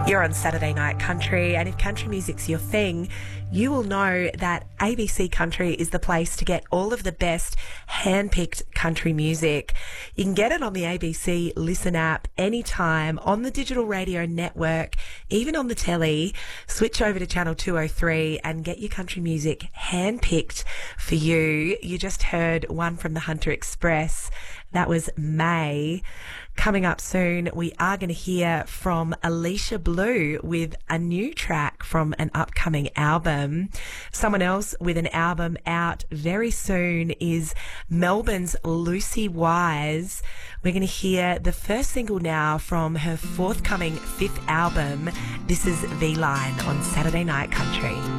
You're on Saturday Night Country, and if country music's your thing, you will know that ABC Country is the place to get all of the best hand-picked country music. You can get it on the ABC Listen app anytime, on the digital radio network, even on the telly. Switch over to channel 203 and get your country music hand-picked for you. You just heard one from the Hunter Express. That was May. Coming up soon, we are going to hear from Alicia Blue with a new track from an upcoming album. Someone else with an album out very soon is Melbourne's Lucy Wise. We're going to hear the first single now from her forthcoming 5th album. This is V-Line on Saturday Night Country.